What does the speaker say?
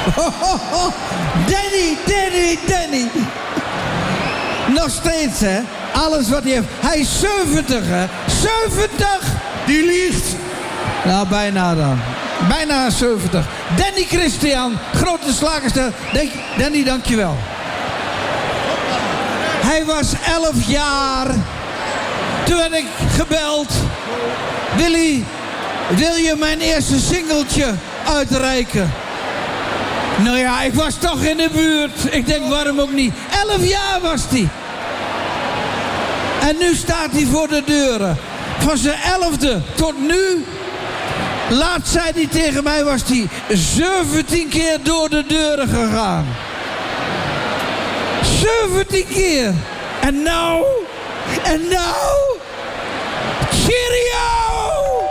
Danny. Nog steeds, hè. Alles wat hij heeft. Hij is 70, hè. 70! Die liegt. Nou, bijna dan. Bijna 70. Danny Christian, grote slagerster. Danny, dankjewel. Hij was 11 jaar. Toen werd ik gebeld. Willy, wil je mijn eerste singeltje uitreiken? Nou ja, ik was toch in de buurt. Ik denk, waarom ook niet? 11 jaar was hij. En nu staat hij voor de deuren. Van zijn 11e tot nu. Laatst zei hij tegen mij, was hij 17 keer door de deuren gegaan. 17 keer. En nou